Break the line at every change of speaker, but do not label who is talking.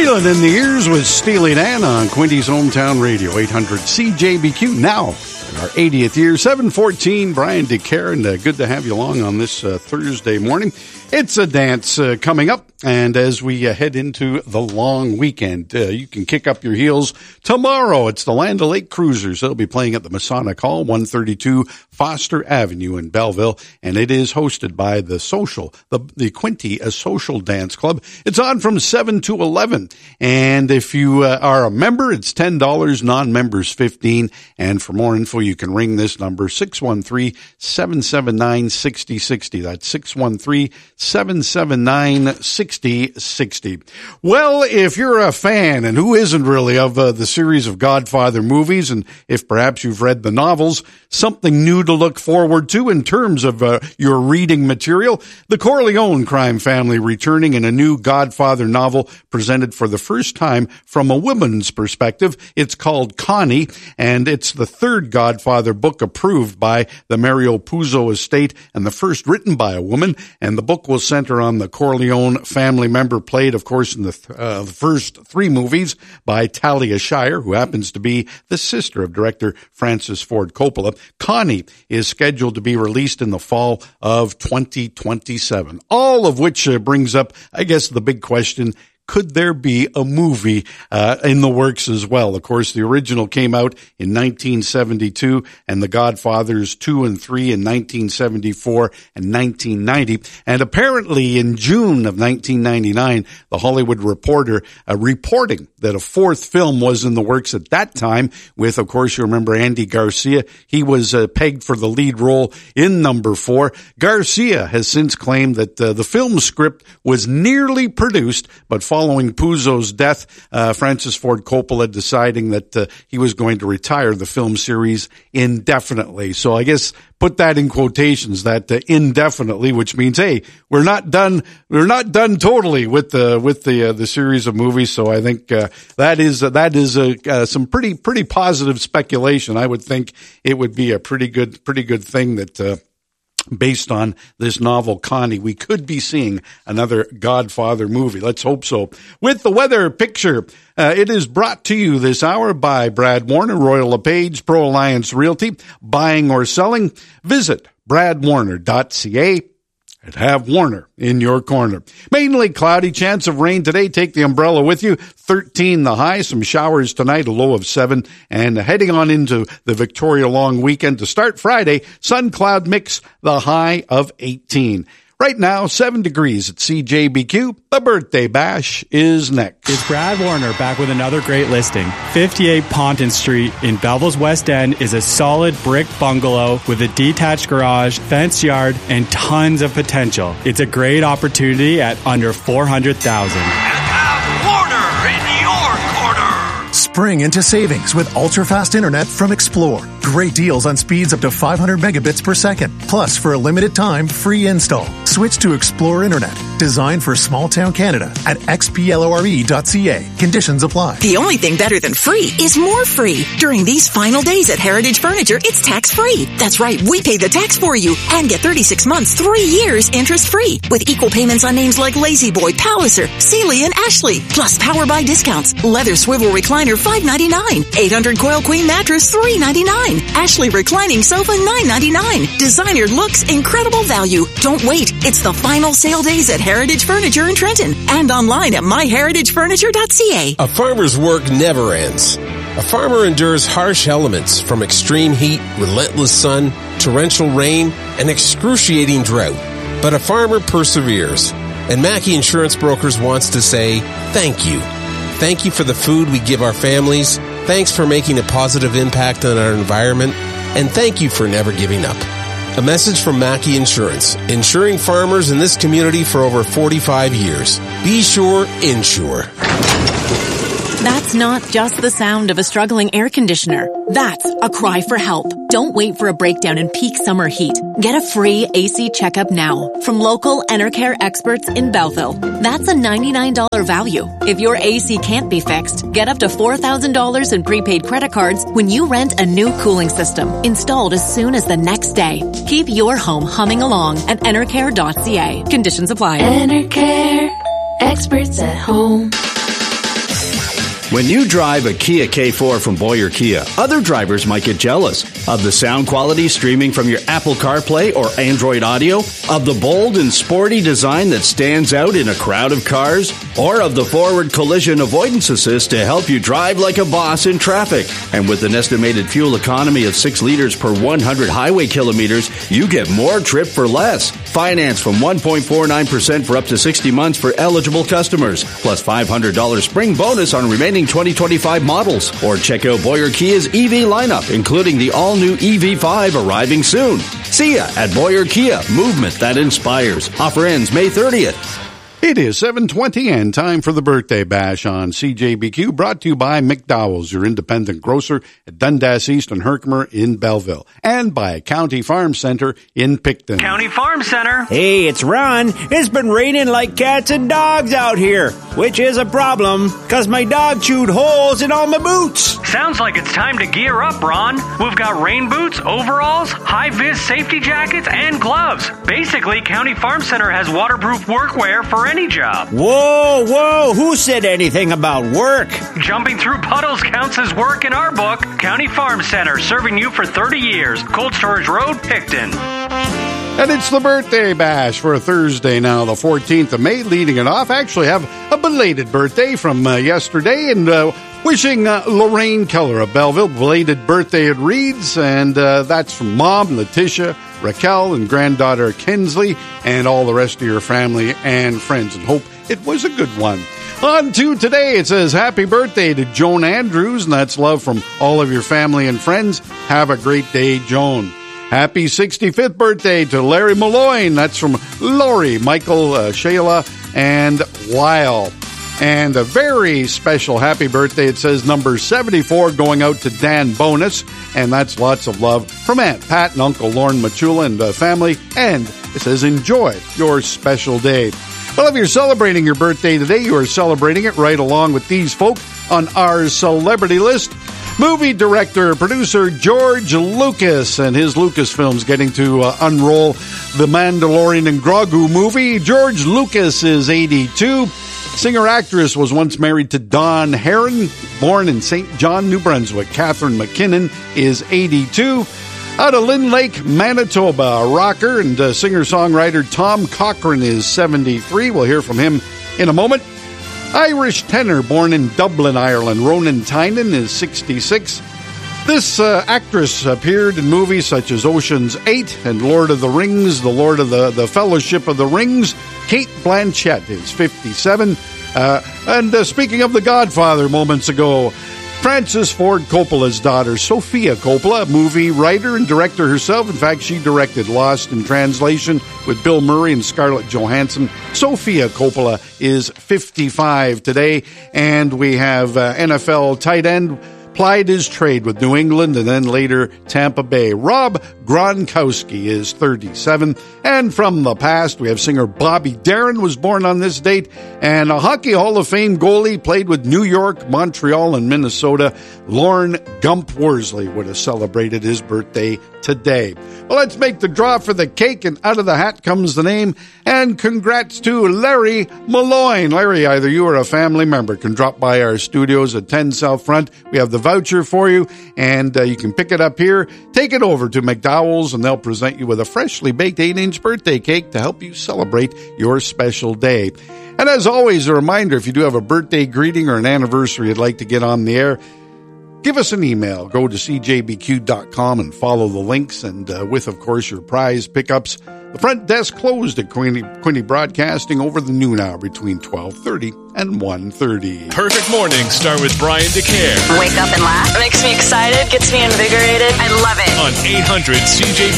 Feeling in the Ears with Steely Dan on Quinty's Hometown Radio, 800 CJBQ. Now, in our 80th year, 714, Brian DeCare, and good to have you along on this Thursday morning. It's a dance coming up, and as we head into the long weekend, you can kick up your heels. Tomorrow, it's the Land O'Lake Cruisers. They'll be playing at the Masonic Hall, 132 Foster Avenue in Belleville, and it is hosted by the Quinty Social Dance Club. It's on from 7 to 11, and if you are a member, it's $10, non-members $15, and for more info, you can ring this number, 613-779-6060. That's 613-779-6060. Well, if you're a fan, and who isn't really, of the series of Godfather movies, and if perhaps you've read the novels, something new to look forward to in terms of your reading material, the Corleone crime family returning in a new Godfather novel presented for the first time from a woman's perspective. It's called Connie, and it's the third Godfather book approved by the Mario Puzo estate and the first written by a woman, and the book will center on the Corleone family member played, of course, in the first three movies by Talia Shire, who happens to be the sister of director Francis Ford Coppola. Connie is scheduled to be released in the fall of 2027. All of which brings up, I guess, the big question: could there be a movie in the works as well? Of course, the original came out in 1972, and The Godfathers 2 and 3 in 1974 and 1990. And apparently in June of 1999, The Hollywood Reporter reporting that a fourth film was in the works at that time with, of course, you remember Andy Garcia. He was pegged for the lead role in number 4. Garcia has since claimed that the film script was nearly produced, but following Puzo's death, Francis Ford Coppola deciding that he was going to retire the film series indefinitely. So I guess put that in quotations, that indefinitely, which means, hey, we're not done totally with the series of movies. So I think that is some pretty positive speculation. I would think it would be a pretty good thing that based on this novel, Connie, we could be seeing another Godfather movie. Let's hope so. With the weather picture, it is brought to you this hour by Brad Warner, Royal LePage, Pro Alliance Realty. Buying or selling, visit bradwarner.ca. and have Warner in your corner. Mainly cloudy, chance of rain today. Take the umbrella with you. 13 the high, some showers tonight, a low of 7. And heading on into the Victoria long weekend to start Friday, sun cloud mix, the high of 18. Right now, 7 degrees at CJBQ. The Birthday Bash is next.
It's Brad Warner back with another great listing. 58 Ponton Street in Belleville's West End is a solid brick bungalow with a detached garage, fenced yard, and tons of potential. It's a great opportunity at under $400,000.
Spring into savings with ultra-fast internet from Explore. Great deals on speeds up to 500 megabits per second. Plus, for a limited time, free install. Switch to Explore Internet, designed for small-town Canada at xplore.ca. Conditions apply.
The only thing better than free is more free. During these final days at Heritage Furniture, it's tax-free. That's right, we pay the tax for you and get 36 months, 3 years interest-free with equal payments on names like Lazy Boy, Palliser, Sealy, and Ashley. Plus Power Buy discounts. Leather swivel recliner, $5.99. 800 Coil Queen mattress, $3.99. Ashley reclining sofa, $9.99. Designer looks, incredible value. Don't wait. It's the final sale days at Heritage Furniture in Trenton and online at myheritagefurniture.ca.
A farmer's work never ends. A farmer endures harsh elements from extreme heat, relentless sun, torrential rain, and excruciating drought. But a farmer perseveres. And Mackey Insurance Brokers wants to say thank you. Thank you for the food we give our families. Thanks for making a positive impact on our environment. And thank you for never giving up. A message from Mackey Insurance, insuring farmers in this community for over 45 years. Be sure, insure.
That's not just the sound of a struggling air conditioner. That's a cry for help. Don't wait for a breakdown in peak summer heat. Get a free AC checkup now from local Enercare experts in Belleville. That's a $99 value. If your AC can't be fixed, get up to $4,000 in prepaid credit cards when you rent a new cooling system installed as soon as the next day. Keep your home humming along at Enercare.ca. Conditions apply.
Enercare, experts at home. When you drive a Kia K4 from Boyer Kia, other drivers might get jealous of the sound quality streaming from your Apple CarPlay or Android Audio, of the bold and sporty design that stands out in a crowd of cars, or of the forward collision avoidance assist to help you drive like a boss in traffic. And with an estimated fuel economy of 6 liters per 100 highway kilometers, you get more trip for less. Finance from 1.49% for up to 60 months for eligible customers, plus $500 spring bonus on remaining 2025 models. Or check out Boyer Kia's EV lineup, including the all-new EV5 arriving soon. See ya at Boyer Kia, movement that inspires. Offer ends May 30th.
It is 7:20 and time for the Birthday Bash on CJBQ, brought to you by McDowell's, your independent grocer at Dundas East and Herkimer in Belleville, and by County Farm Center in Picton.
County Farm Center.
Hey, it's Ron. It's been raining like cats and dogs out here, which is a problem, because my dog chewed holes in all my boots.
Sounds like it's time to gear up, Ron. We've got rain boots, overalls, high-vis safety jackets, and gloves. Basically, County Farm Center has waterproof workwear for any job.
Whoa, who said anything about work?
Jumping through puddles counts as work in our book. County Farm Center, serving you for 30 years. Cold Storage Road, Picton.
And it's the Birthday Bash for Thursday now, the 14th of May. Leading it off, actually have a belated birthday from yesterday, and wishing Lorraine Keller of Belleville belated birthday it reads, and that's from Mom, Letitia, Raquel, and granddaughter Kinsley, and all the rest of your family and friends, and hope it was a good one. On to today, it says happy birthday to Joan Andrews, and that's love from all of your family and friends. Have a great day, Joan. Happy 65th birthday to Larry Malloyne. That's from Lori, Michael, Shayla, and Lyle. And a very special happy birthday, it says number 74, going out to Dan Bonus. And that's lots of love from Aunt Pat and Uncle Lorne Machula and family. And it says enjoy your special day. Well, if you're celebrating your birthday today, you are celebrating it right along with these folk on our celebrity list. Movie director, producer George Lucas and his Lucasfilms getting to unroll the Mandalorian and Grogu movie. George Lucas is 82. Singer-actress was once married to Don Herron, born in St. John, New Brunswick. Catherine McKinnon is 82. Out of Lynn Lake, Manitoba, a rocker and singer-songwriter Tom Cochrane is 73. We'll hear from him in a moment. Irish tenor born in Dublin, Ireland, Ronan Tynan is 66. This actress appeared in movies such as Ocean's 8 and Lord of the Rings, the Lord of the Fellowship of the Rings. Cate Blanchett is 57. And speaking of The Godfather moments ago, Francis Ford Coppola's daughter, Sofia Coppola, movie writer and director herself. In fact, she directed Lost in Translation with Bill Murray and Scarlett Johansson. Sofia Coppola is 55 today. And we have NFL tight end, plied his trade with New England and then later Tampa Bay. Rob Gronkowski is 37. And from the past, we have singer Bobby Darin was born on this date. And a Hockey Hall of Fame goalie, played with New York, Montreal, and Minnesota. Lorne Gump Worsley would have celebrated his birthday today. Well, let's make the draw for the cake, and out of the hat comes the name. And congrats to Larry Malloyne. Larry, either you or a family member can drop by our studios at 10 South Front. We have the voucher for you, and you can pick it up here. Take it over to McDowell's, and they'll present you with a freshly baked 8-inch birthday cake to help you celebrate your special day. And as always, a reminder, if you do have a birthday greeting or an anniversary you'd like to get on the air, give us an email. Go to cjbq.com and follow the links, and with, of course, your prize pickups. The front desk closed at Quinte Broadcasting over the noon hour between 12:30 and 1:30.
Perfect mornings start with Brian DeCare.
Wake up and laugh. It makes me excited, gets me invigorated. I love it.
On 800 CJBQ.